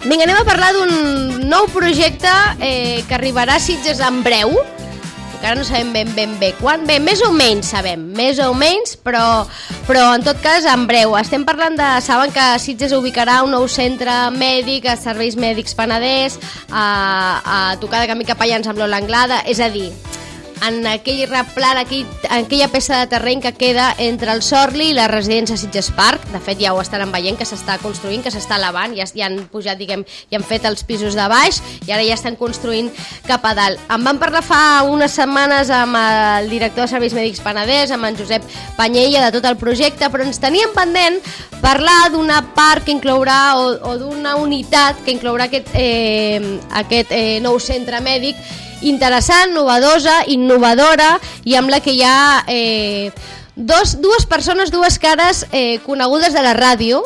Vinga, anem a parlar d'un nou projecte que arribarà a Sitges en breu. Encara no sabem ben bé quan. Bé, més o menys sabem, però en tot cas en breu. Estem parlant de... Saben que Sitges ubicarà un nou centre mèdic a Serveis Mèdics Penedès, a tocar de camí cap allà amb l'Ola Anglada, és a dir, en aquell replant, aquella peça de terreny que queda entre el Sorli i la residència Sitges Park. De fet, ja ho estan veient, que s'està construint, que s'està elevant, ja han pujat, diguem, ja han fet els pisos de baix i ara ja estan construint cap a dalt. Em van parlar fa unes setmanes amb el director de Serveis Mèdics Penedès, amb en Josep Panyella, de tot el projecte, però ens teníem pendent parlar d'una part que inclourà, o d'una unitat que inclourà aquest nou centre mèdic interessant, novedosa, innovadora, i amb la que hi ha dues persones, dues cares conegudes de la ràdio,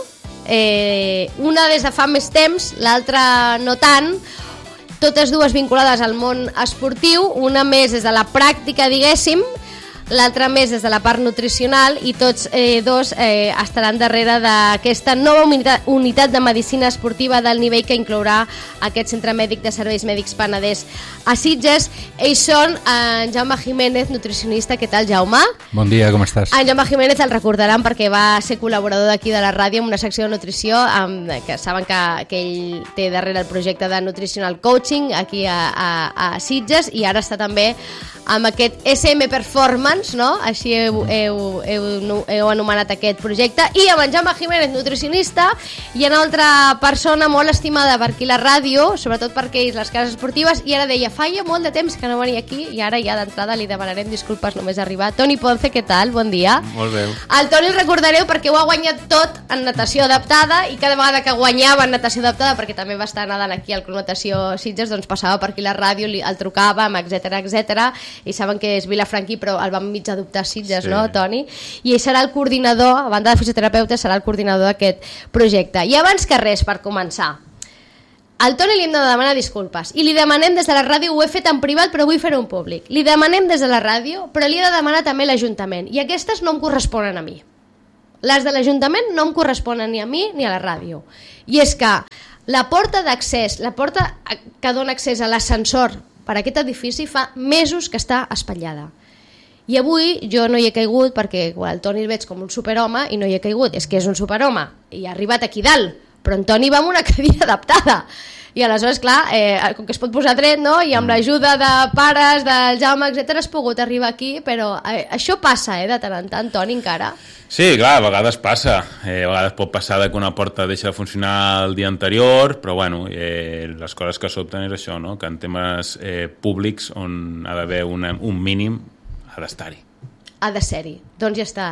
una des de fa més temps, l'altra no tant, totes dues vinculades al món esportiu, una més des de la pràctica, diguéssim, l'altra més des de la part nutricional, i tots dos estaran darrere d'aquesta nova unitat de medicina esportiva del nivell que inclourà aquest centre mèdic de Serveis Mèdics Penedès a Sitges. Ells són en Jaume Jiménez, nutricionista. Què tal, Jaume? Bon dia, com estàs? En Jaume Jiménez el recordaran perquè va ser col·laborador d'aquí de la ràdio amb una secció de nutrició, que saben que ell té darrere el projecte de Nutritional Coaching aquí a Sitges, i ara està també amb aquest SM Performance, no? Així heu anomenat aquest projecte. I amb en Jaume Jiménez, nutricionista, i una altra persona molt estimada per aquí la ràdio, sobretot perquè és les cases esportives, i ara deia, feia molt de temps que no venia aquí, i ara ja d'entrada li demanarem disculpes només arribar. Toni Ponce, què tal? Bon dia. Molt bé. El Toni el recordareu perquè ho ha guanyat tot en natació adaptada, i cada vegada que guanyava en natació adaptada, perquè també va estar nedant aquí al Club Natació Sitges, doncs passava per aquí la ràdio, el trucàvem, etc. I saben que és Vilafranquí, però el vam mig adoptar a Sitges, sí. No, Toni? I ell serà el coordinador, a banda de fisioterapeuta, serà el coordinador d'aquest projecte. I abans que res, per començar, al Toni li hem de demanar disculpes, i li demanem des de la ràdio, ho he fet en privat però vull fer-ho en públic, li demanem des de la ràdio, però li he de demanar també a l'Ajuntament, i aquestes no em corresponen a mi. Les de l'Ajuntament no em corresponen ni a mi ni a la ràdio. I és que la porta d'accés, la porta que dona accés a l'ascensor per aquest edifici fa mesos que està espatllada. I avui jo no hi he caigut perquè el Toni el veig com un superhome i no hi he caigut, és que és un superhome i ha arribat aquí dalt, però en Toni va amb una cadira adaptada. I aleshores, clar, com que es pot posar dret, no? I amb l'ajuda de pares, del Jaume, etc., has pogut arribar aquí, però això passa, de tant en tant, Toni, encara. Sí, clar, a vegades passa. A vegades pot passar que una porta deixa de funcionar el dia anterior, però bueno, les coses que sobten és això, no? Que en temes públics on ha d'haver un mínim ha d'estar-hi. Ha de ser-hi. Doncs ja està.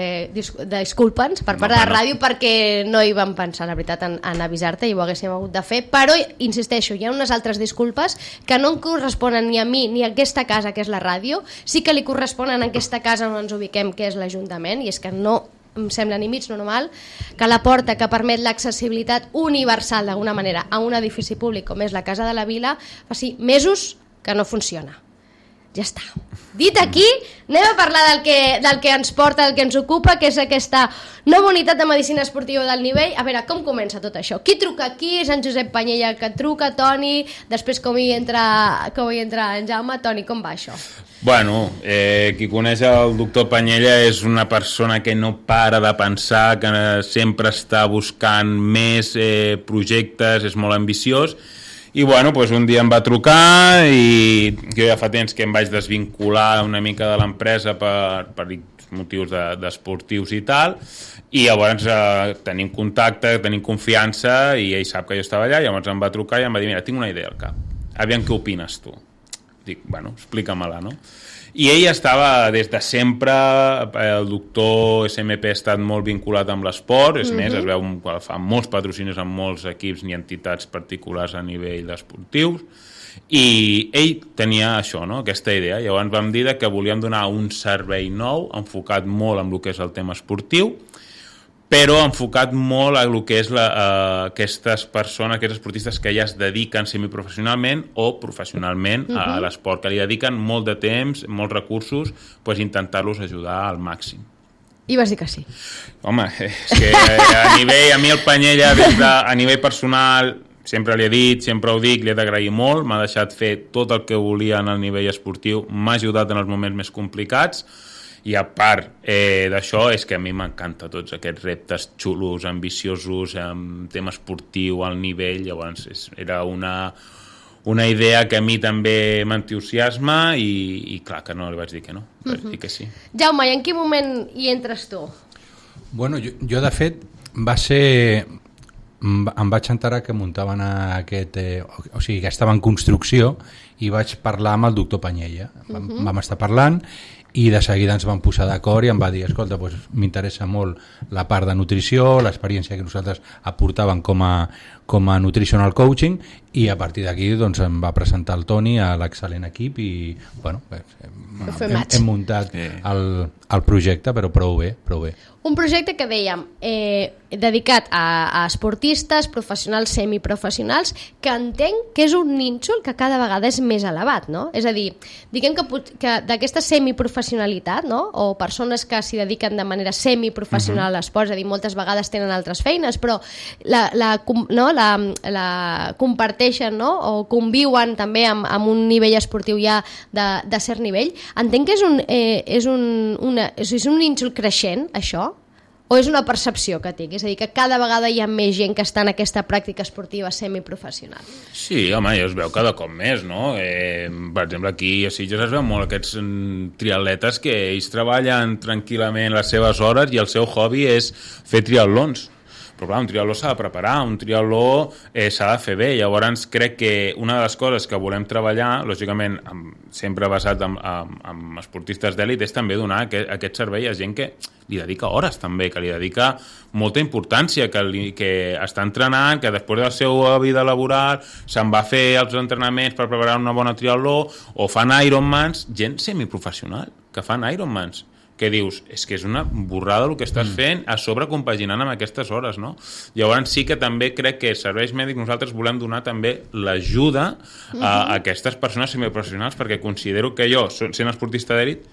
Disculpa'ns per part de la ràdio perquè no hi vam pensar, la veritat, en avisar-te, i ho haguéssim hagut de fer, però, insisteixo, hi ha unes altres disculpes que no em corresponen ni a mi ni a aquesta casa, que és la ràdio, sí que li corresponen a aquesta casa on ens ubiquem, que és l'Ajuntament, i és que no em sembla ni mig normal que la porta que permet l'accessibilitat universal d'alguna manera a un edifici públic com és la Casa de la Vila faci mesos que no funciona. Ja està. Dit aquí, anem a parlar del que ens porta, del que ens ocupa, que és aquesta nova unitat de medicina esportiva del nivell. A veure, com comença tot això? Qui truca aquí? És en Josep Panyella que truca, Toni, després com hi entra en Jaume. Toni, com va això? Bueno, qui coneix el doctor Panyella és una persona que no para de pensar, que sempre està buscant més projectes, és molt ambiciós. I bueno, doncs un dia em va trucar i jo ja fa temps que em vaig desvincular una mica de l'empresa per motius d'esportius i tal, i llavors tenim contacte, tenim confiança, i ell sap que jo estava allà, i llavors em va trucar i em va dir, mira, tinc una idea al cap, aviam què opines tu. Dic, bueno, explica-me-la, no? I ell estava des de sempre, el doctor SMP ha estat molt vinculat amb l'esport, és més, es veu que fa molts patrocinis amb molts equips ni entitats particulars a nivell esportius, i ell tenia això, no? Aquesta idea. Llavors vam dir que volíem donar un servei nou, enfocat molt en el que és el tema esportiu, però enfocat molt a el que és aquestes persones, aquests esportistes que ja es dediquen semiprofessionalment o professionalment a l'esport, que li dediquen molt de temps, molts recursos, doncs intentar-los ajudar al màxim. I vas dir que sí. Home, és que a mi el Panyella, a nivell personal, sempre li he dit, sempre ho dic, li he d'agrair molt, m'ha deixat fer tot el que volia en el nivell esportiu, m'ha ajudat en els moments més complicats, i a part d'això és que a mi m'encanta tots aquests reptes xulos, ambiciosos, en tema esportiu, al nivell. Llavors era una idea que a mi també m'entusiasma i clar que no li vaig dir que no, vaig dir que sí. Jaume, i en quin moment hi entres tu? Bueno, jo de fet va ser... em vaig enterar que muntaven aquest... o sigui, que estava en construcció i vaig parlar amb el doctor Panyella. Vam estar parlant i de seguida ens vam posar d'acord i em va dir, escolta, doncs m'interessa molt la part de nutrició, l'experiència que nosaltres aportàvem com a nutritional coaching, i a partir d'aquí doncs, em va presentar el Toni a l'excel·lent equip i bueno, hem muntat el projecte, però prou bé. Un projecte que dèiem dedicat a esportistes, professionals, semiprofessionals, que entenc que és un nínxol que cada vegada és més elevat, no? És a dir, diguem que d'aquesta semiprofessionalitat, no? O persones que s'hi dediquen de manera semiprofessional a l'esport, és a dir, moltes vegades tenen altres feines, però la comparteixen, no? O conviuen també amb un nivell esportiu ja de cert nivell. Entenc que és un nínxol creixent, això? O és una percepció que tinc? És a dir, que cada vegada hi ha més gent que està en aquesta pràctica esportiva semiprofessional. Sí, home, ja es veu cada cop més, no? Per exemple, aquí a Sitges es veu molt aquests triatletes que ells treballen tranquil·lament les seves hores i el seu hobby és fer triatlons. Però clar, un triatló s'ha de preparar, un triatló s'ha de fer bé. Llavors crec que una de les coses que volem treballar, lògicament sempre basat en esportistes d'èlit, és també donar aquest servei a gent que li dedica hores també, que li dedica molta importància, que està entrenant, que després de la seva vida laboral se'n va a fer els entrenaments per preparar una bona triatló, o fan Ironmans, gent semiprofessional que fan Ironmans, que dius, és que és una borrada el que estàs fent, a sobre compaginant amb aquestes hores, no? Llavors sí que també crec que serveis mèdics nosaltres volem donar també l'ajuda a aquestes persones semiprofessionals, perquè considero que jo, sent esportista d'èlit,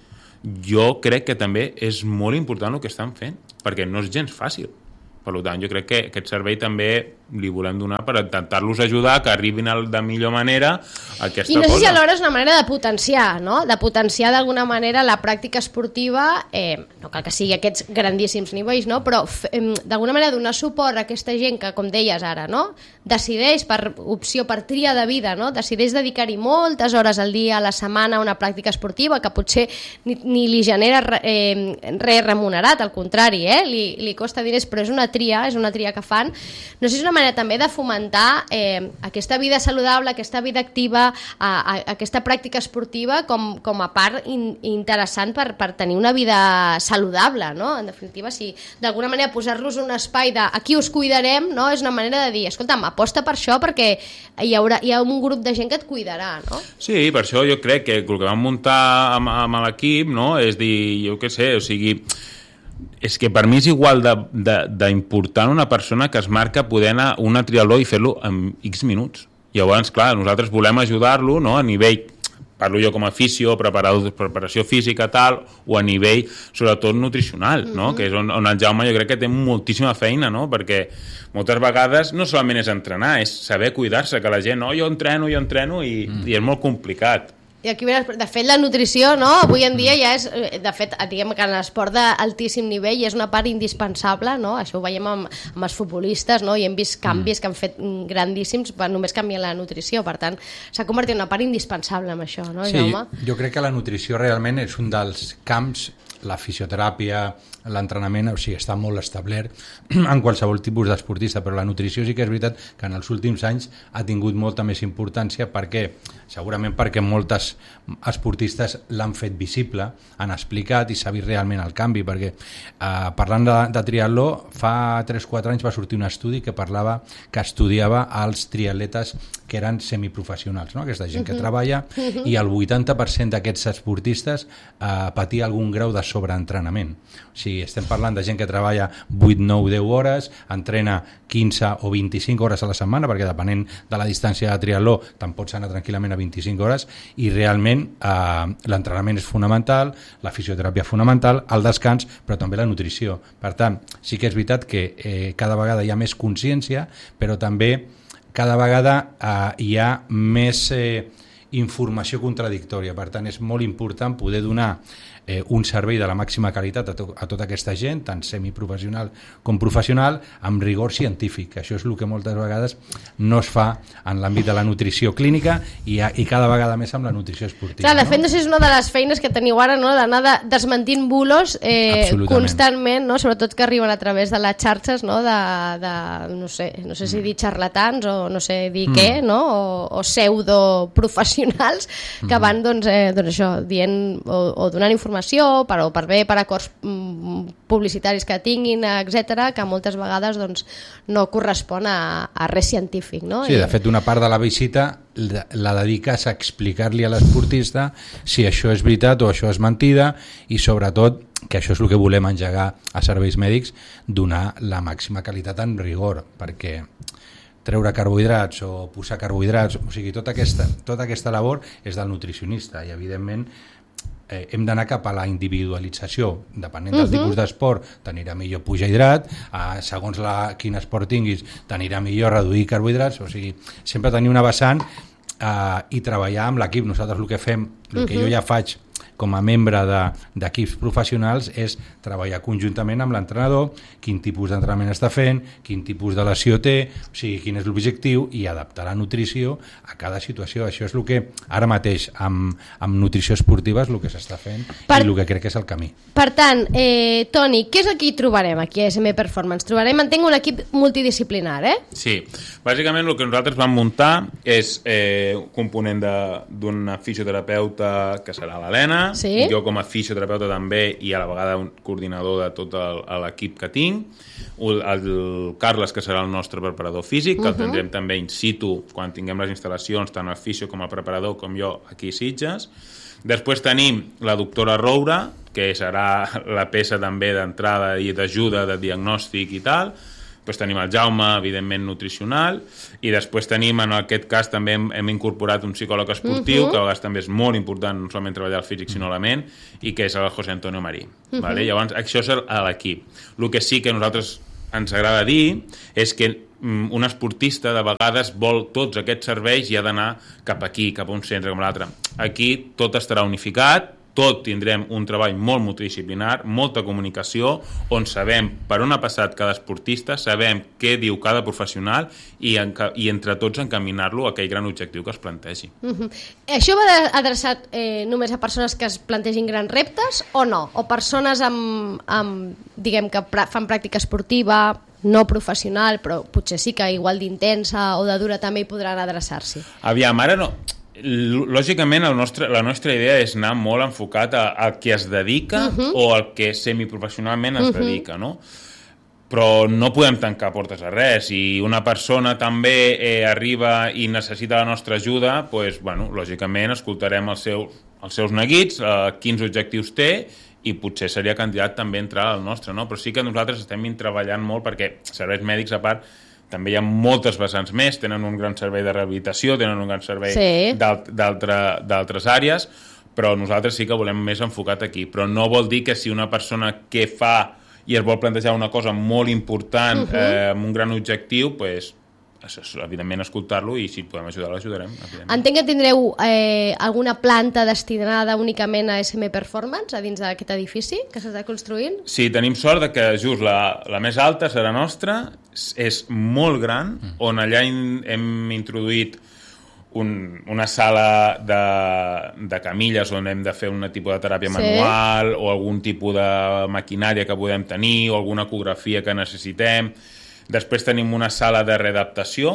jo crec que també és molt important el que estan fent, perquè no és gens fàcil. Per tant, jo crec que aquest servei també li volem donar per intentar-los ajudar que arribin de millor manera a aquesta cosa. I no sé si alhora és una manera de potenciar, no? De potenciar d'alguna manera la pràctica esportiva, no cal que sigui aquests grandíssims nivells, no? Però d'alguna manera donar suport a aquesta gent que, com deies ara, no? Decideix per opció, per tria de vida, no? Decideix dedicar-hi moltes hores al dia, a la setmana, a una pràctica esportiva que potser ni li genera res remunerat, al contrari, li costa diners, però és una tria que fan. No sé si és una manera també de fomentar aquesta vida saludable, aquesta vida activa, aquesta pràctica esportiva com a part interessant per tenir una vida saludable, no? En definitiva, si d'alguna manera posar-los un espai de aquí us cuidarem, no? És una manera de dir, escolta'm, aposta per això perquè hi ha un grup de gent que et cuidarà, no? Sí, per això jo crec que el que vam muntar amb l'equip, no? És dir, jo què sé, o sigui, és que per mi és igual d'important una persona que es marca poder anar a una triatló i fer-lo en X minuts. Llavors, clar, nosaltres volem ajudar-lo, no? A nivell, parlo jo com a fisio, preparació física, tal, o a nivell, sobretot, nutricional, no? Que és on el Jaume jo crec que té moltíssima feina, no? Perquè moltes vegades no solament és entrenar, és saber cuidar-se, que la gent, no, jo entreno i és molt complicat. I aquí, de fet, la nutrició, no? Avui en dia ja és, de fet, diguem que en l'esport d'altíssim nivell és una part indispensable, no? Això ho veiem amb els futbolistes, no? I hem vist canvis que han fet grandíssims per només canviar la nutrició, per tant, s'ha convertit en una part indispensable amb això, no, Jaume? Sí, jo crec que la nutrició realment és un dels camps, la fisioteràpia, l'entrenament, o sigui, està molt establert en qualsevol tipus d'esportista, però la nutrició sí que és veritat que en els últims anys ha tingut molta més importància. perquè segurament perquè moltes esportistes l'han fet visible, han explicat i s'ha vist realment el canvi, perquè parlant de triatló, fa 3-4 anys va sortir un estudi que estudiava els triatletes que eren semiprofessionals, no? Aquesta gent que treballa, i el 80% d'aquests esportistes patia algun grau de sobreentrenament. O sigui, estem parlant de gent que treballa 8, 9, 10 hores, entrena 15 o 25 hores a la setmana, perquè depenent de la distància de triatló te'n pots anar tranquil·lament a 25 hores, i realment l'entrenament és fonamental, la fisioteràpia fonamental, el descans, però també la nutrició. Per tant, sí que és veritat que cada vegada hi ha més consciència, però també cada vegada hi ha més informació contradictòria. Per tant, és molt important poder donar un servei de la màxima qualitat a tota aquesta gent, tant semiprofessional com professional, amb rigor científic. Això és el que moltes vegades no es fa en l'àmbit de la nutrició clínica i cada vegada més amb la nutrició esportiva. Clar, de fet, no sé, és una de les feines que teniu ara, no? D'anar desmentint bulos constantment, no? Sobretot que arriben a través de les xarxes, no? No sé si dir xarlatans o no sé dir què, no? O pseudoprofessionals que van, doncs això, dient o donant informació per bé, per acords publicitaris que tinguin, etc, que moltes vegades doncs, no correspon a res científic, no? Sí, de fet, una part de la visita la dediques a explicar-li a l'esportista si això és veritat o això és mentida, i sobretot, que això és el que volem engegar a serveis mèdics, donar la màxima qualitat en rigor, perquè treure carbohidrats o posar carbohidrats, o sigui, tota aquesta labor és del nutricionista, i evidentment hem d'anar cap a la individualització. Depenent del tipus d'esport, t'anirà millor pujar hidrat, segons quin esport tinguis, t'anirà millor reduir carbohidrats, o sigui, sempre tenir una vessant i treballar amb l'equip. Nosaltres el que fem, el que jo ja faig com a membre d'equips professionals, és treballar conjuntament amb l'entrenador, quin tipus d'entrenament està fent, quin tipus de lesió té, o sigui, quin és l'objectiu, i adaptar la nutrició a cada situació. Això és el que ara mateix amb nutrició esportiva és el que s'està fent i el que crec que és el camí. Per tant, Toni, què és el que hi trobarem aquí a SM Performance? Trobarem, entenc, un equip multidisciplinar, Sí, bàsicament el que nosaltres vam muntar és un component d'una fisioterapeuta que serà l'Helena, sí. Jo com a fisioterapeuta també, i a la vegada un coordinador de tot l'equip que tinc, el Carles, que serà el nostre preparador físic, que el tindrem també in situ quan tinguem les instal·lacions, tant el fisio com el preparador com jo aquí a Sitges. Després tenim la doctora Roura, que serà la peça també d'entrada i d'ajuda de diagnòstic i tal. Després tenim el Jaume, evidentment nutricional, i després tenim, en aquest cas també hem incorporat un psicòleg esportiu, que a vegades també és molt important no solament treballar el físic sinó la ment, i que és el José Antonio Marí. Vale? Llavors, això és l'equip. El que sí que a nosaltres ens agrada dir és que un esportista de vegades vol tots aquests serveis i ha d'anar cap aquí, cap a un centre com l'altre. Aquí tot estarà unificat, tot tindrem un treball molt multidisciplinar, molta comunicació, on sabem per on ha passat cada esportista, sabem què diu cada professional i entre tots encaminar-lo a aquell gran objectiu que es plantegi. Això va adreçat només a persones que es plantegin grans reptes o no? O persones diguem que fan pràctica esportiva, no professional, però potser sí que igual d'intensa o de dura també hi podran adreçar-s'hi? Aviam, ara no. Lògicament la nostra idea és anar molt enfocat al que es dedica o al que semiprofessionalment es dedica, no? Però no podem tancar portes a res. Si una persona també arriba i necessita la nostra ajuda, doncs, bueno, lògicament escoltarem els seus neguits, quins objectius té, i potser seria candidat també a entrar al nostre, no? Però sí que nosaltres estem treballant molt perquè serveis mèdics, a part, també hi ha moltes vessants més, tenen un gran servei de rehabilitació, tenen un gran servei d'altres àrees, però nosaltres sí que volem més enfocat aquí. Però no vol dir que si una persona que fa i es vol plantejar una cosa molt important amb un gran objectiu, doncs, evidentment escoltar-lo, i si podem ajudar l'ajudarem. Entenc que tindreu alguna planta destinada únicament a SM Performance a dins d'aquest edifici que s'està construint? Sí, tenim sort de que just la més alta serà nostra, és molt gran, on allà hem introduït una sala de camilles on hem de fer un tipus de teràpia manual o algun tipus de maquinària que podem tenir o alguna ecografia que necessitem. Després tenim una sala de readaptació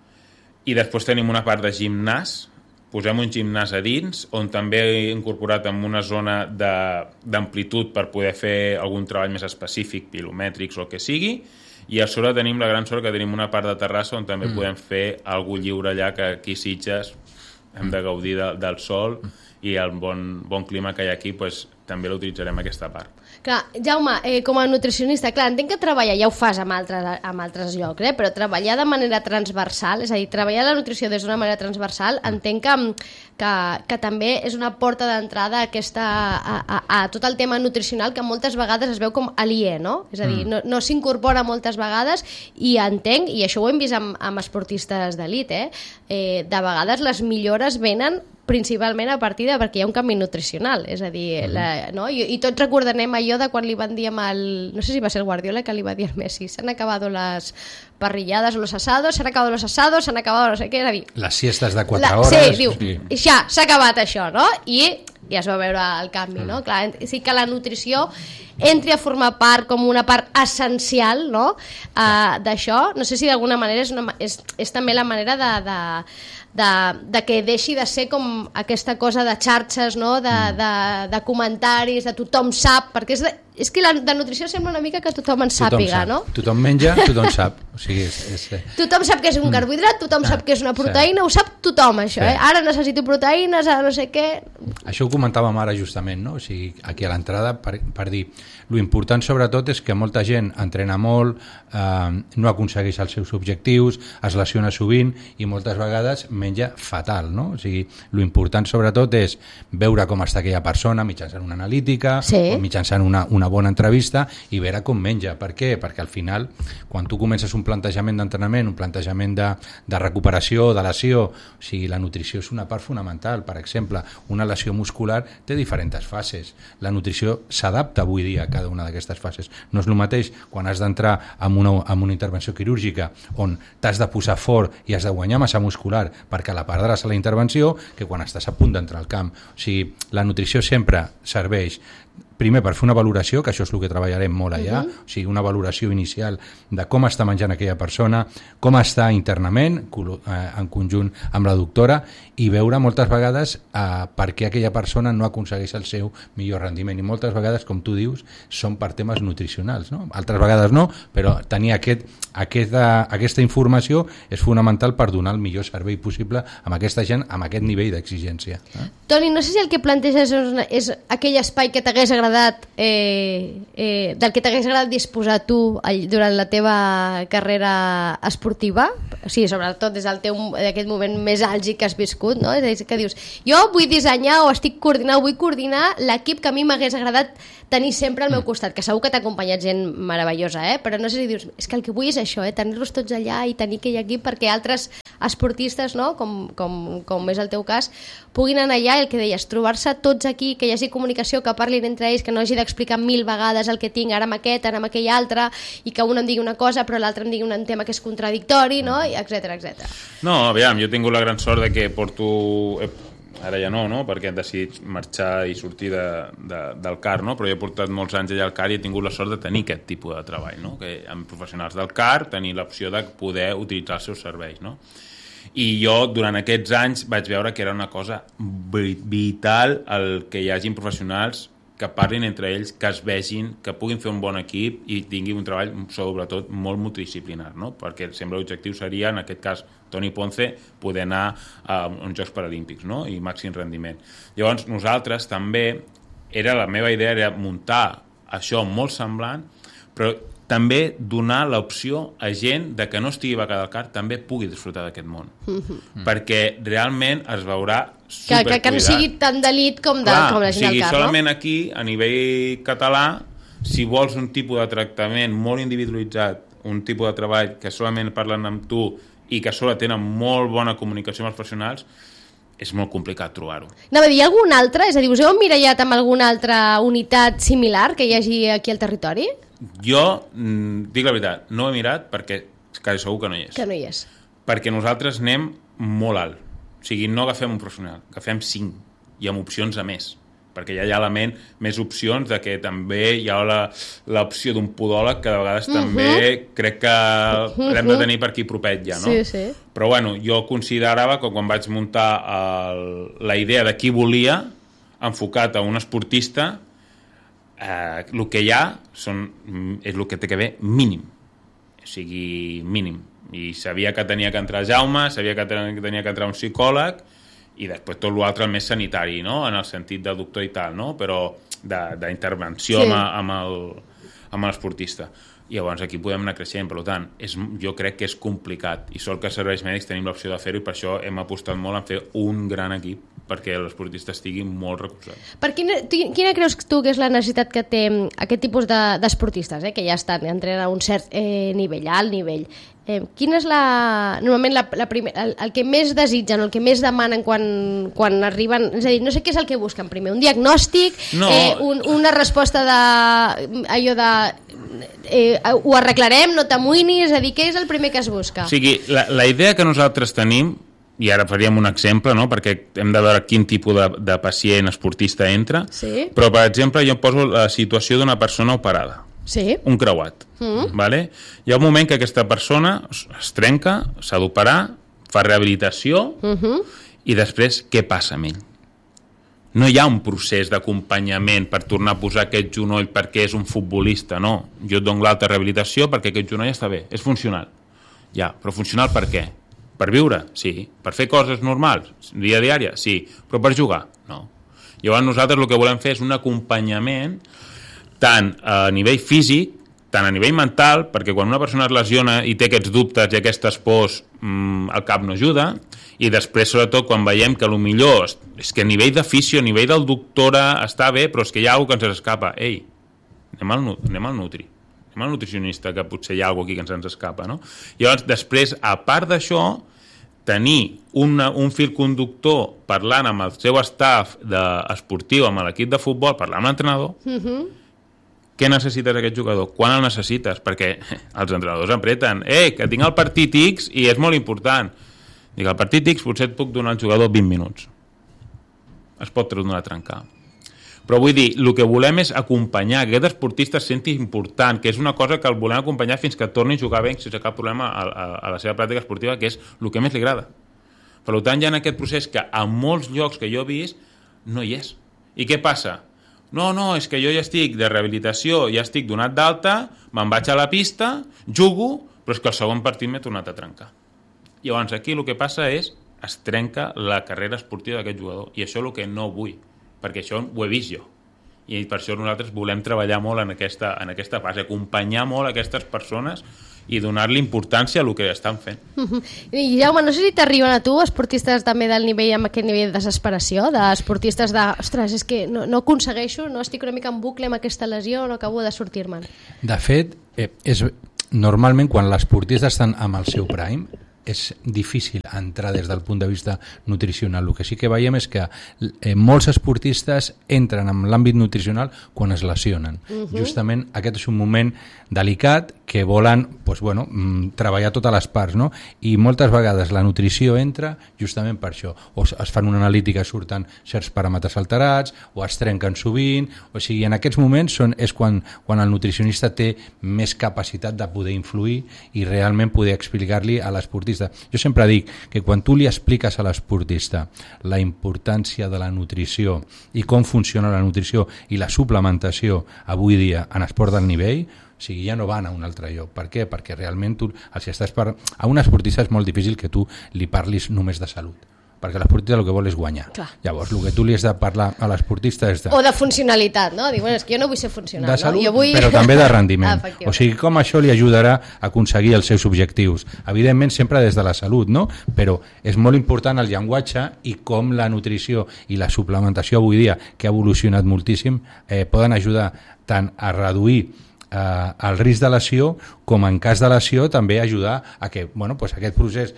i després tenim una part de gimnàs. Posem un gimnàs a dins, on també he incorporat en una zona d'amplitud per poder fer algun treball més específic, pilomètrics o el que sigui, i a sobre tenim la gran sort que tenim una part de terrassa on també podem fer alguna lliure allà, que aquí a Sitges hem de gaudir del sol i el bon clima que hi ha aquí, doncs, també l'utilitzarem aquesta part. Clar, Jaume, com a nutricionista, clar, entenc que treballar, ja ho fas amb altres llocs, però treballar de manera transversal, és a dir, treballar la nutrició des d'una manera transversal, entenc que també és una porta d'entrada a tot el tema nutricional que moltes vegades es veu com aliè, no? És a dir, no s'incorpora moltes vegades i entenc, i això ho hem vist amb esportistes d'elit, de vegades les millores venen principalment a partir de perquè hi ha un canvi nutricional, és a dir, no? I tots recordarem allò de quan li van dir no sé si va ser el Guardiola que li va dir al Messi, s'han acabat les parrilladas o los asados, s'han acabat los asados, s'han acabat no sé què, és a dir... Les siestes de 4 hores... Sí, diu, ja, s'ha acabat això, no? I ja es va veure el canvi, no? Clar, sí que la nutrició entri a formar part com una part essencial, no? D'això, no sé si d'alguna manera és també la manera de que deixi de ser com aquesta cosa de xarxes, no? de comentaris, de tothom sap, perquè és que de nutrició sembla una mica que tothom en sàpiga, no? Tothom menja, tothom sap. O sigui, tothom sap que és un carbohidrat, tothom sap que és una proteïna, ho sap tothom, això, Ara necessito proteïnes, ara no sé què... Això ho comentàvem ara justament, no? O sigui, aquí a l'entrada, per dir, lo important sobretot és que molta gent entrena molt, no aconsegueix els seus objectius, es lesiona sovint i moltes vegades menja fatal, no? O sigui, lo important sobretot és veure com està aquella persona mitjançant una analítica o mitjançant una bona entrevista i veure com menja. Per què? Perquè al final, quan tu comences un plantejament d'entrenament, un plantejament de recuperació, de lesió, o sigui, la nutrició és una part fonamental. Per exemple, una lesió muscular té diferents fases. La nutrició s'adapta avui dia a cada una d'aquestes fases. No és el mateix quan has d'entrar en una intervenció quirúrgica on t'has de posar fort i has de guanyar massa muscular perquè la perdràs a la intervenció que quan estàs a punt d'entrar al camp. O sigui, la nutrició sempre serveix primer per fer una valoració, que això és el que treballarem molt allà, o sigui, una valoració inicial de com està menjant aquella persona, com està internament, en conjunt amb la doctora, i veure moltes vegades per què aquella persona no aconsegueix el seu millor rendiment. I moltes vegades, com tu dius, són per temes nutricionals, no? Altres vegades no, però tenir aquesta informació és fonamental per donar el millor servei possible amb aquesta gent, amb aquest nivell d'exigència. Toni, no sé si el que planteges és aquell espai que t'hagués agradat del que t'hagués agradat disposar tu durant la teva carrera esportiva, o sigui, sobretot des d'aquest moment més àlgid que has viscut, no? És a dir, que dius, jo vull dissenyar o vull coordinar l'equip que a mi m'hagués agradat tenir sempre al meu costat, que segur que t'ha acompanyat gent meravellosa, però no sé si dius, és que el que vull és això, tenir-los tots allà i tenir aquell equip perquè altres esportistes, no? com és el teu cas, puguin anar allà, el que deies, trobar-se tots aquí, que hi hagi comunicació, que parlin entre ells, que no hagi d'explicar 1000 vegades el que tinc ara amb aquest, ara amb aquell altre, i que un em digui una cosa però l'altre em digui un tema que és contradictori, no? Etcètera, etcètera. No, aviam, jo he tingut la gran sort de que porto... Ara ja no, perquè he decidit marxar i sortir del CAR, no? Però jo he portat molts anys allà al CAR i he tingut la sort de tenir aquest tipus de treball, no? Que amb professionals del CAR tenir l'opció de poder utilitzar els seus serveis, no? I jo durant aquests anys vaig veure que era una cosa vital el que hi hagin professionals que parlin entre ells, que es vegin, que puguin fer un bon equip i tinguin un treball sobretot molt multidisciplinar, no? Perquè sempre l'objectiu seria, en aquest cas Toni Ponce, poder anar a uns Jocs Paralímpics, no? I màxim rendiment. Llavors nosaltres també, la meva idea era muntar això molt semblant, però també donar l'opció a gent de que no estigui becada al CAR també pugui disfrutar d'aquest món. Perquè realment es veurà supercuidat. Que no sigui tan d'elit com la gent al CAR, no? Solament aquí, a nivell català, si vols un tipus de tractament molt individualitzat, un tipus de treball que solament parlen amb tu i que sola tenen molt bona comunicació amb els professionals, és molt complicat trobar-ho. Anava a dir, algun altre? És a dir, us heu emmirallat amb alguna altra unitat similar que hi hagi aquí al territori? Jo, dic la veritat, no ho he mirat perquè quasi segur que no hi és. Que no hi és. Perquè nosaltres anem molt alt. O sigui, no agafem un professional, agafem 5 i amb opcions a més. Perquè ja hi ha més opcions de que també hi ha l'opció d'un podòleg que de vegades també crec que l'hem de tenir per aquí propet ja, no? Sí, sí. Però bueno, jo considerava que quan vaig muntar la idea de qui volia, enfocat a un esportista, el que hi ha és el que té que haver mínim. O sigui, mínim. I sabia que tenia que entrar Jaume, sabia que tenia que entrar un psicòleg i després tot l'altre més sanitari, no? En el sentit de doctor i tal, no? Però d'intervenció amb l'esportista. I llavors aquí podem anar creixent, per tant, jo crec que és complicat i sort que als serveis mèdics tenim l'opció de fer-ho i per això hem apostat molt en fer un gran equip perquè l'esportista estigui molt recolzat. Quina creus tu que és la necessitat que té aquest tipus d'esportistes, que ja entrenen a un cert nivell, alt nivell? Quina és normalment el que més desitgen, el que més demanen quan arriben? És a dir, no sé què és el que busquen primer, un diagnòstic, una resposta allò de ho arreglarem, no t'amoïnis, és a dir, què és el primer que es busca? O sigui, la idea que nosaltres tenim, i ara faríem un exemple, no? Perquè hem de veure quin tipus de pacient esportista entra, però per exemple jo poso la situació d'una persona operada, un creuat, vale? Hi ha un moment que aquesta persona es trenca, s'ha d'operar, fa rehabilitació i després què passa amb ell? No hi ha un procés d'acompanyament per tornar a posar aquest genoll perquè és un futbolista, no. Jo et dono l'alta rehabilitació perquè aquest genoll està bé, és funcional. Ja, però funcional per què? Per viure? Sí. Per fer coses normals? Dia a diària? Sí. Però per jugar? No. Llavors nosaltres el que volem fer és un acompanyament tant a nivell físic, tant a nivell mental, perquè quan una persona es lesiona i té aquests dubtes i aquestes pors, el cap no ajuda, i després, sobretot, quan veiem que millor és que a nivell de fisio, a nivell del doctora està bé, però és que hi ha alguna que ens escapa. Ei, anem al nutri, anem al nutricionista, que potser hi ha alguna aquí que ens escapa, no? I llavors, després, a part d'això, tenir un fil conductor parlant amb el seu staff esportiu, amb l'equip de futbol, parlant amb l'entrenador, què necessites aquest jugador? Quan el necessites? Perquè els entrenadors apreten. Que tinc el partit X i és molt important. Dic, el partit X potser et puc donar al jugador 20 minuts. Es pot tornar a trencar. Però vull dir, el que volem és acompanyar que aquest esportista es senti important, que és una cosa que el volem acompanyar fins que torni a jugar bé sense cap problema a la seva pràctica esportiva, que és el que més li agrada. Per tant, hi ha aquest procés que a molts llocs que jo he vist no hi és. I què passa? No, és que jo ja estic de rehabilitació, ja estic donat d'alta, me'n vaig a la pista, jugo, però és que el segon partit m'he tornat a trencar. Llavors aquí el que passa és es trenca la carrera esportiva d'aquest jugador i això és el que no vull, perquè això ho he vist jo i per això nosaltres volem treballar molt en aquesta fase, acompanyar molt aquestes persones i donar-li importància a el que estan fent. I Jaume, no sé si t'arriben a tu esportistes també del nivell, amb aquest nivell de desesperació, d'esportistes de, ostres, és que no aconsegueixo, no estic una mica en bucle amb aquesta lesió, no acabo de sortir-me'n. De fet, normalment quan l'esportista estan amb el seu prime és difícil entrar des del punt de vista nutricional. El que sí que veiem és que molts esportistes entren en l'àmbit nutricional quan es lesionen. Justament aquest és un moment delicat que volen treballar totes les parts, no? I moltes vegades la nutrició entra justament per això. O es fan una analítica, surten certs paràmetres alterats, o es trenquen sovint, o sigui, en aquests moments és quan el nutricionista té més capacitat de poder influir i realment poder explicar-li a l'esportista. Jo sempre dic que quan tu li expliques a l'esportista la importància de la nutrició i com funciona la nutrició i la suplementació avui dia en esport d'alt nivell, o sigui, ja no van a un altre lloc. Per què? Perquè realment a un esportista és molt difícil que tu li parlis només de salut, perquè l'esportista el que vol és guanyar. Clar. Llavors, el que tu li has de parlar a l'esportista és o de funcionalitat, no? Diu, és que jo no vull ser funcional, de salut, no? Jo vull... però també de rendiment. O sigui, com això li ajudarà a aconseguir els seus objectius. Evidentment, sempre des de la salut, no? Però és molt important el llenguatge i com la nutrició i la suplementació avui dia, que ha evolucionat moltíssim, poden ajudar tant a reduir el risc de lesió com en cas de lesió també ajudar a que aquest procés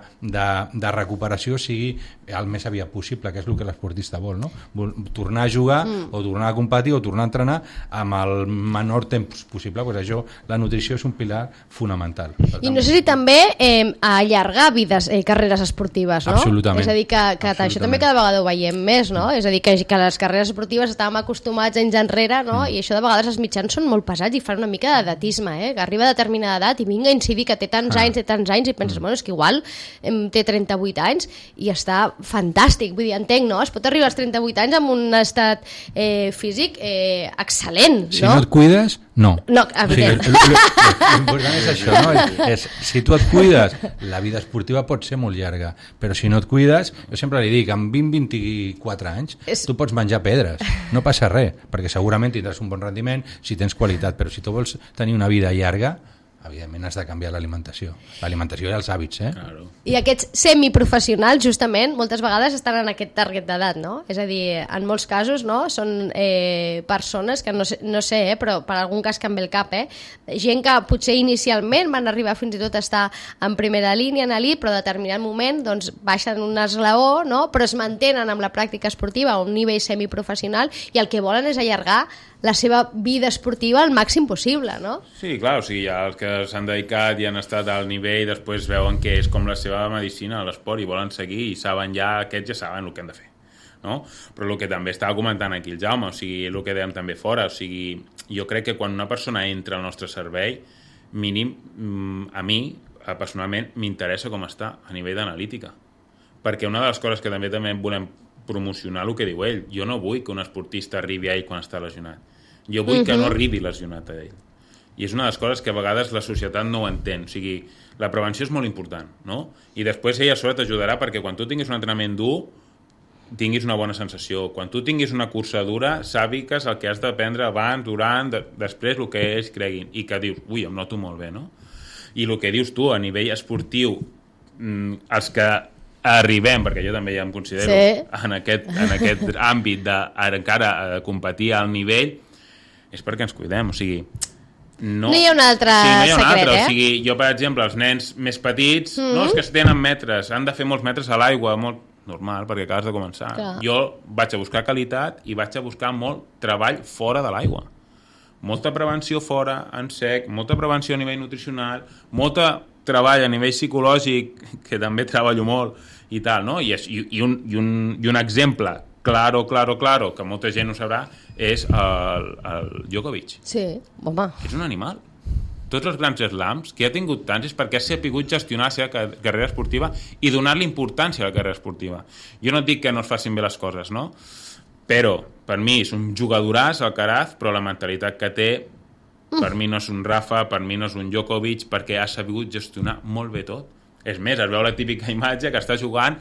de recuperació sigui el més aviat possible, que és el que l'esportista vol, no? Tornar a jugar o tornar a competir o tornar a entrenar amb el menor temps possible. Això, la nutrició és un pilar fonamental. I no sé si també allargar carreres esportives, no? Absolutament. És a dir, que això també cada vegada ho veiem més, no? És a dir, que les carreres esportives estàvem acostumats anys enrere, no? I això de vegades els mitjans són molt pesats i fan una mica d'edatisme, que arriba a determinada edat i vinga a incidir que té tants anys i penses, és que igual té 38 anys i està fantàstic, vull dir, entenc, no? Es pot arribar als 38 anys amb un estat físic excel·lent, no? Si no et cuides, No. No, evident. L'important és això, no? Si tu et cuides, la vida esportiva pot ser molt llarga, però si no et cuides, jo sempre li dic, amb 20-24 anys, tu pots menjar pedres, no passa res, perquè segurament tindràs un bon rendiment si tens qualitat, però si tu vols tenir una vida llarga, evidentment has de canviar l'alimentació i els hàbits, Claro. I aquests semiprofessionals, justament, moltes vegades estan en aquest target d'edat, no? És a dir, en molts casos, no? Són persones que no sé, però per algun cas que em ve el cap, gent que potser inicialment van arribar fins i tot a estar en primera línia, en elit, però a determinat moment doncs, baixen un esglaó, no? Però es mantenen amb la pràctica esportiva a un nivell semiprofessional i el que volen és allargar la seva vida esportiva al màxim possible, no? Sí, clar, o sigui, ja els que s'han dedicat i han estat al nivell, després veuen que és com la seva medicina, l'esport, i volen seguir i saben aquests ja saben el que han de fer, no? Però el que també estava comentant aquí el Jaume, o sigui, el que dèiem també fora, o sigui, jo crec que quan una persona entra al nostre servei, mínim, a mi, personalment, m'interessa com està a nivell d'analítica, perquè una de les coses que també volem promocionar el que diu ell, jo no vull que un esportista arribi a ell quan està lesionat, jo vull que no arribi lesionat a ell. I és una de les coses que a vegades la societat no ho entén. O sigui, la prevenció és molt important, no? I després ella a sobre t'ajudarà perquè quan tu tinguis un entrenament dur tinguis una bona sensació. Quan tu tinguis una cursa dura, sàpigues el que has d'aprendre abans, durant, després, el que ells creguin. I que dius, ui, em noto molt bé, no? I el que dius tu a nivell esportiu, els que arribem, perquè jo també ja em considero en aquest àmbit encara competir al nivell, és perquè ens cuidem, o sigui, no hi ha un altre secret, o sigui, jo per exemple, els nens més petits, no, els que tenen metres, han de fer molts metres a l'aigua, molt normal, perquè acabes de començar. Clar. Jo vaig a buscar qualitat i vaig a buscar molt treball fora de l'aigua. Molta prevenció fora, en sec, molta prevenció a nivell nutricional, molta treball a nivell psicològic, que també treballo molt, i tal, no? I un exemple claro, que molta gent ho sabrà, és el Djokovic. Sí, home. És un animal. Tots els grans slams que ha tingut tants és perquè ha sapigut gestionar la seva carrera esportiva i donar-li importància a la carrera esportiva. Jo no et dic que no es facin bé les coses, no? Però, per mi, és un jugadoràs, Alcaraz, però la mentalitat que té, per mi no és un Rafa, per mi no és un Djokovic, perquè ha sabut gestionar molt bé tot. És més, es veu la típica imatge que està jugant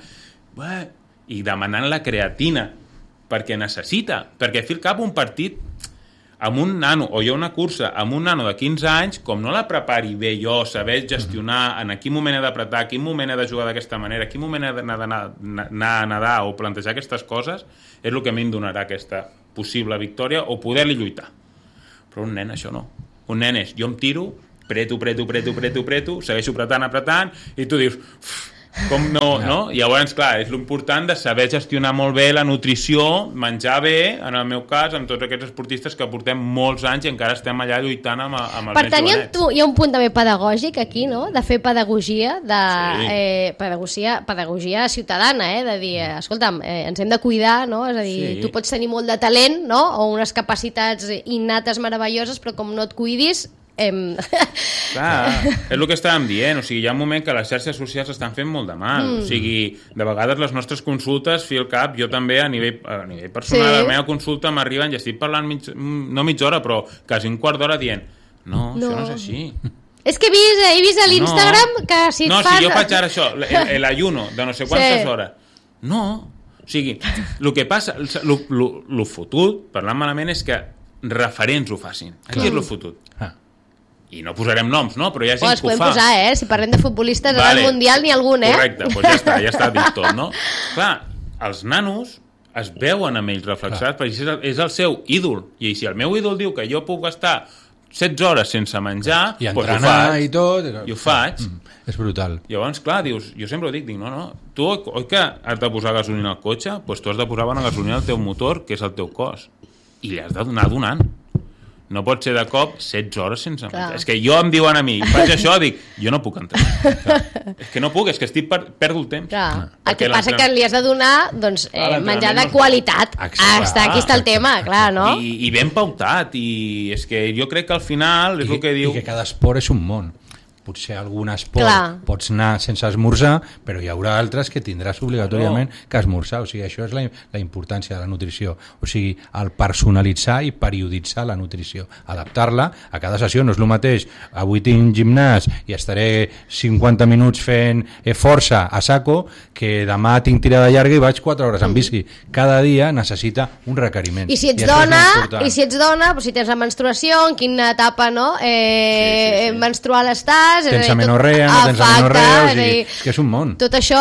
i demanant la creatina perquè necessita, perquè fi al cap un partit amb un nano, o jo una cursa amb un nano de 15 anys, com no la prepari bé jo, saber gestionar en quin moment he d'apretar, quin moment he de jugar d'aquesta manera, quin moment he d'anar a nedar o plantejar aquestes coses, és el que a mi em donarà aquesta possible victòria o poder-li lluitar. Però un nen això no. Un nen és, jo em tiro, preto, segueixo apretant, i tu dius, com no? I llavors, clar, és l'important de saber gestionar molt bé la nutrició, menjar bé, en el meu cas, amb tots aquests esportistes que portem molts anys i encara estem allà lluitant amb els nens jovenets. Per tant, hi ha un punt també pedagògic aquí, no?, de fer pedagogia, pedagogia ciutadana, de dir, escolta'm, ens hem de cuidar, no? És a dir, tu pots tenir molt de talent, no?, o unes capacitats innates meravelloses, però com no et cuidis, clar, és el que estàvem dient, o sigui, hi ha un moment que les xarxes socials estan fent molt de mal, o sigui, de vegades les nostres consultes, fi al cap, jo també a nivell personal, la meva consulta m'arriben i estic parlant no mitja hora, però quasi un quart d'hora dient, no, això no és així. És que he vist a l'Instagram que si et fas... No, si jo faig ara això, l'ayuno de no sé quantes hores, no, o sigui, el que passa, el fotut, parlant malament, és que referents ho facin, aquí és el fotut. I no posarem noms, no? Però hi ha gent que ho fa. Els podem posar, si parlem de futbolistes al Mundial n'hi ha algun, Correcte, doncs ja està dit tot, no? Clar, els nanos es veuen amb ells reflexats, perquè és el seu ídol, i si el meu ídol diu que jo puc estar 16 hores sense menjar, i entrenar i tot, i ho faig. És brutal. Llavors, clar, dius, jo sempre ho dic, no, tu oi que has de posar gasolina al cotxe? Doncs tu has de posar bona gasolina al teu motor, que és el teu cos, i li has d'anar donant. No pot ser de cop 16 hores sense menjar. És que jo em diuen a mi, faig això, dic, jo no puc entrenar. És que no puc, és que perdo el temps. El que passa que li has de donar menjar de qualitat. Aquí està el tema, clar, no? I ben pautat, i és que jo crec que al final és el que diu... I que cada esport és un món. potser algun esport pots anar sense esmorzar, però hi haurà altres que tindràs obligatòriament que esmorzar, o sigui, això és la importància de la nutrició, o sigui, el personalitzar i perioditzar la nutrició, adaptar-la a cada sessió. No és el mateix, avui tinc gimnàs i estaré 50 minuts fent força a saco, que demà tinc tirada llarga i vaig 4 hores en bici. Cada dia necessita un requeriment. I si ets dona, doncs, si tens la menstruació, en quina etapa menstrual estàs, tens amenorrea, no tens amenorrea, o sigui, és que és un món. Tot això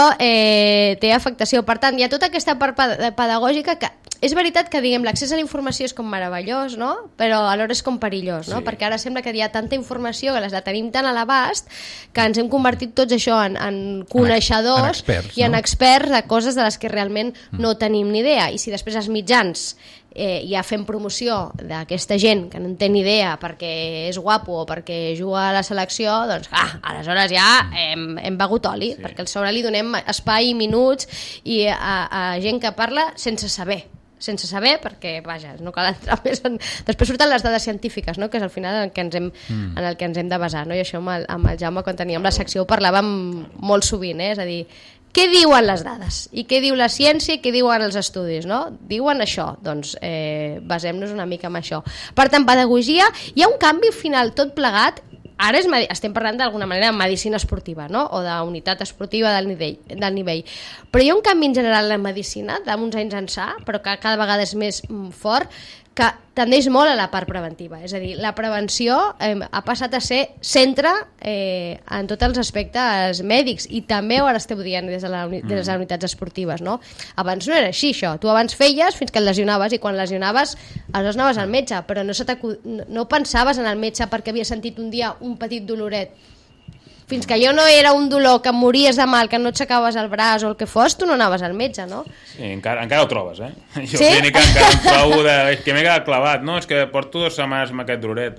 té afectació. Per tant, hi ha tota aquesta part pedagògica que és veritat que, diguem, l'accés a la informació és com meravellós, no? Però alhora és com perillós, no? Perquè ara sembla que hi ha tanta informació que les la tenim tan a l'abast que ens hem convertit tots això en coneixedors, en experts, i en experts de coses de les que realment no tenim ni idea. I si després els mitjans ja fem promoció d'aquesta gent que no en té ni idea perquè és guapo o perquè juga a la selecció, doncs aleshores ja hem begut oli, perquè al sobre li donem espai i minuts i a gent que parla sense saber, perquè, vaja, no cal entrar més després surten les dades científiques, no? Que és al final en el que ens hem de basar, no? I això amb el Jaume, quan teníem la secció, ho parlàvem molt sovint, és a dir, què diuen les dades? I què diu la ciència i què diuen els estudis, no? Diuen això, doncs basem-nos una mica en això. Per tant, pedagogia, hi ha un canvi final tot plegat. Ara estem parlant d'alguna manera de medicina esportiva, no? O d'unitat esportiva del nivell. Però hi ha un canvi en general en la medicina d'uns anys ençà, però que cada vegada és més fort, que tendeix molt a la part preventiva. És a dir, la prevenció ha passat a ser centre en tots els aspectes mèdics, i també ara esteu dient des de les unitats esportives, no? Abans no era així, això. Tu abans feies fins que et lesionaves, i quan lesionaves aleshores anaves al metge, però no pensaves en el metge perquè havia sentit un dia un petit doloret. Fins que jo no era un dolor que mories de mal, que no aixecaves el braç o el que fos, tu no anaves al metge, no? Sí, encara ho trobes, Jo clínica encara em trobo és que m'he quedat clavat, no? És que porto 2 setmanes amb aquest doloret.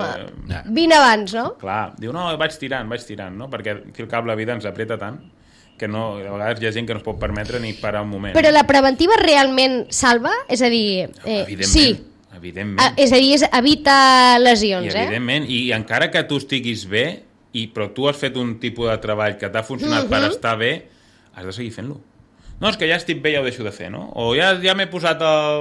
Vine abans, no? Clar, diu, no, vaig tirant, no? Perquè aquí al cap la vida ens apreta tant que no, a vegades hi ha gent que no es pot permetre ni parar un moment. Però la preventiva realment salva? És a dir, evidentment. És a dir, evita lesions, evidentment, i encara que tu estiguis bé, però tu has fet un tipus de treball que t'ha funcionat per estar bé, has de seguir fent-lo. No, és que ja estic bé, ja ho deixo de fer, no? O ja m'he posat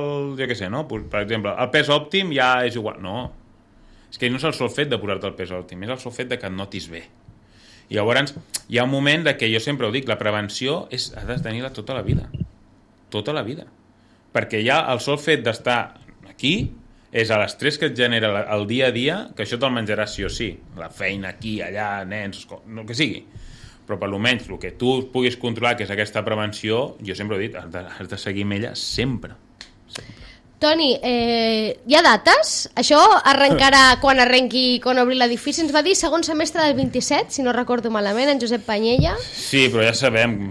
per exemple, el pes òptim ja és igual. No, és que no és el sol fet de posar-te el pes òptim, és el sol fet de que et notis bé. I llavors hi ha un moment de que jo sempre ho dic, la prevenció has de tenir-la tota la vida. Tota la vida. Perquè ja el sol fet d'estar aquí és a l'estrès que et genera el dia a dia, que això te'l menjaràs sí o sí, la feina aquí, allà, nens, el que sigui, però per almenys el que tu puguis controlar, que és aquesta prevenció, jo sempre he dit, has de seguir amb ella sempre. Toni, hi ha dates? Això arrencarà quan obri l'edifici. Ens va dir segon semestre del 27, si no recordo malament, en Josep Panyella. Sí, però ja sabem.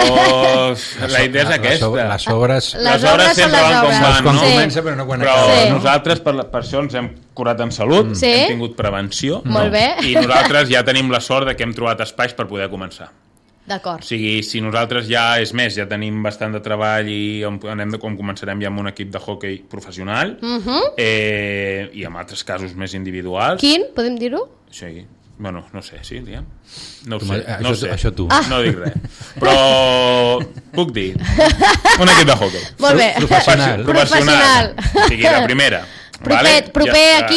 La idea és aquesta. Les obres sempre van com van, no? Comença, però no quan acaba. Però nosaltres, per això ens hem curat en salut, hem tingut prevenció. Molt bé. I nosaltres ja tenim la sort de que hem trobat espais per poder començar. D'acord. O sigui, si nosaltres ja tenim bastant de treball i començarem ja amb un equip de hoquei professional, i amb altres casos més individuals. Quin? Podem dir-ho? Sí. Bueno, no sé, sí, diguem. No ho sé. Això tu. No dic res. Però puc dir. Un equip de hoquei. Molt bé. Professional. O sigui, la primera. Proper aquí.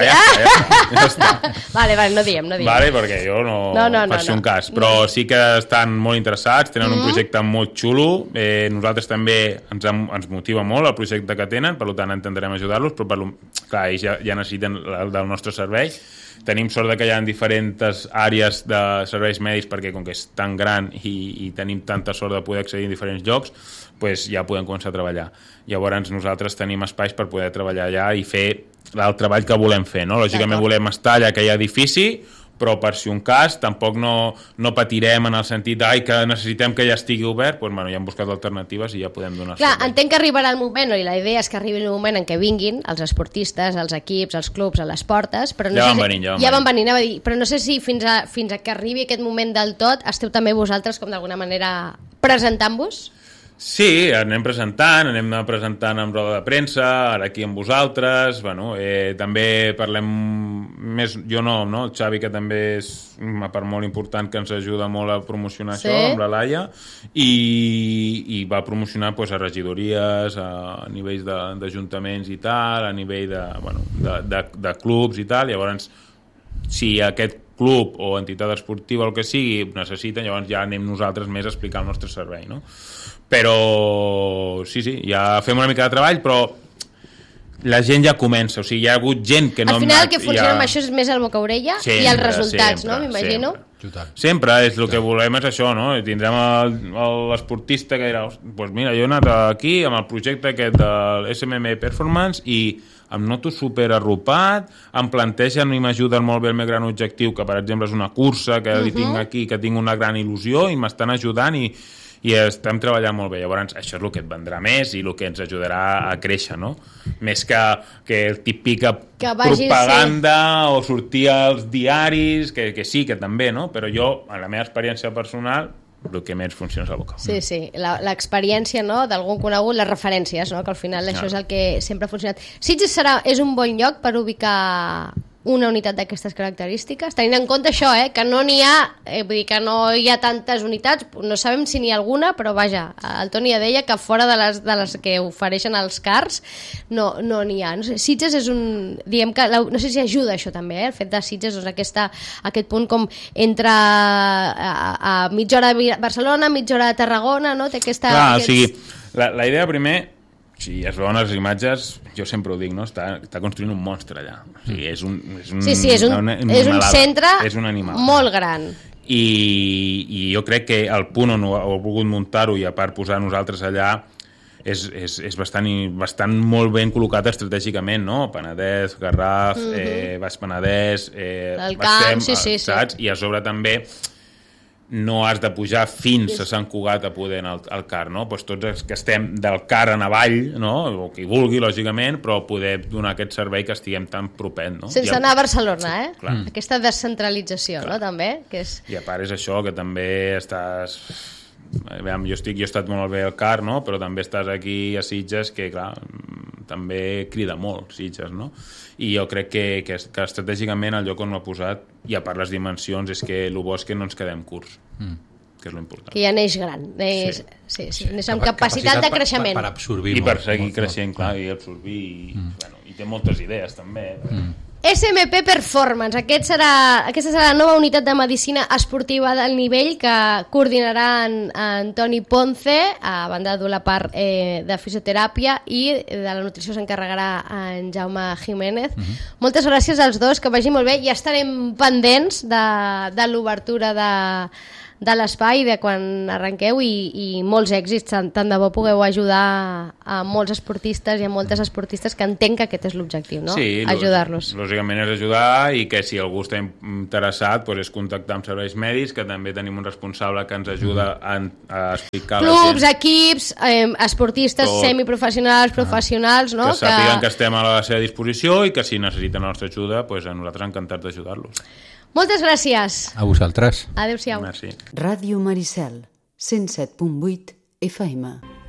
Ja està. Vale, no diem. Vale, perquè jo no faig un cas. Però sí que estan molt interessats, tenen un projecte molt xulo. Nosaltres també ens motiva molt el projecte que tenen, per tant intentarem ajudar-los, però clar, ells ja necessiten del nostre servei. Tenim sort que hi ha diferents àrees de serveis mèdics, perquè com que és tan gran i tenim tanta sort de poder accedir a diferents llocs, doncs ja podem començar a treballar. Llavors nosaltres tenim espais per poder treballar allà i fer el treball que volem fer, no? Lògicament volem estar allà que hi ha edifici, però per si un cas tampoc no patirem en el sentit que necessitem que ja estigui obert, doncs ja hem buscat alternatives i ja podem donar servei. Clar, entenc que arribarà el moment, i la idea és que arribi el moment en què vinguin els esportistes, els equips, els clubs a les portes, però no van venir, però no sé si fins a que arribi aquest moment del tot esteu també vosaltres com d'alguna manera presentant-vos? Sí, anem presentant amb roda de premsa, ara aquí amb vosaltres, bueno, també parlem més, jo no, el Xavi, que també és una part molt important que ens ajuda molt a promocionar això, amb la Laia, i va promocionar pues, a regidories, a nivells d'ajuntaments i tal, a nivell de clubs i tal, llavors si aquest club o entitat esportiva o el que sigui necessiten, llavors ja anem nosaltres més a explicar el nostre servei, no? Però sí, ja fem una mica de treball, però la gent ja comença, o sigui, hi ha hagut gent que no... Al final el que funciona amb això és més el boca-orella i els resultats, no? M'imagino. Sempre, és el que volem és això, no? Tindrem l'esportista que dirà, doncs mira, jo he anat aquí amb el projecte aquest del SMM Performance i em noto super arropat, em plantegen i m'ajuden molt bé el meu gran objectiu, que per exemple és una cursa que li tinc aquí, que tinc una gran il·lusió i m'estan ajudant i estem treballant molt bé. Llavors, això és el que et vendrà més i el que ens ajudarà a créixer, no? Més que el típic propaganda o sortir als diaris, que sí, que també, no? Però jo, en la meva experiència personal, el que més funciona és el boca. Sí, l'experiència, no?, d'algun conegut, les referències, no?, que al final això és el que sempre ha funcionat. Sitges és un bon lloc per ubicar una unitat d'aquestes característiques, tenint en compte això, que no n'hi ha, vull dir que no hi ha tantes unitats, no sabem si n'hi ha alguna, però vaja, el Toni ja deia que fora de les que ofereixen els CARs no n'hi ha. No sé, Sitges és diguem que, no sé si ajuda això també, el fet de Sitges, doncs aquest punt com entre a mitja hora de Barcelona, mitja hora de Tarragona, no? Té aquesta... Clar, o sigui, la idea primer, si es veuen les imatges, jo sempre ho dic, no? Està construint un monstre allà. O sigui, és un centre molt gran. I jo crec que el punt on ho he volgut muntar-ho i a part posar nosaltres allà és bastant molt ben col·locat estratègicament, no? Penedès, Garraf, Baix Penedès, el Camp, sí. Saps? I a sobre també no has de pujar fins a Sant Cugat a poder anar al CAR, no? Pues tots els que estem del CAR en avall, no? O qui vulgui, lògicament, però poder donar aquest servei que estiguem tan propet, no? Sense anar a Barcelona, Aquesta descentralització, no? També, que és... I a part és això, que també estàs... Jo he estat molt bé al CAR, no? Però també estàs aquí a Sitges, que clar, també crida molt Sitges, no? I jo crec que estratègicament el lloc on l'ha posat, i a part les dimensions, és que el bo és que no ens quedem curts, que és l'important. Que ja neix gran, neix amb capacitat de creixement. Per absorbir i per seguir creixent, clar, i absorbir, i té moltes idees també. SMP Performance, aquesta serà la nova unitat de medicina esportiva del nivell que coordinarà en Toni Ponce, a banda de la part de fisioteràpia, i de la nutrició s'encarregarà en Jaume Jiménez. Moltes gràcies als dos, que vagi molt bé, i estarem pendents de l'obertura de l'espai, de quan arrenqueu, i molts èxits, tant de bo pugueu ajudar a molts esportistes i a moltes esportistes, que entenc que aquest és l'objectiu, no? Sí, ajudar-los. Lògicament és ajudar, i que si algú està interessat és contactar amb serveis mèdics, que també tenim un responsable que ens ajuda a explicar clubs, equips, esportistes semiprofessionals, professionals, no? Que sàpiguen que estem a la seva disposició i que si necessiten la nostra ajuda, a nosaltres encantats d'ajudar-los. Moltes gràcies. A vosaltres. Adéu-siau. Merci. Ràdio Maricel, 107.8 FM.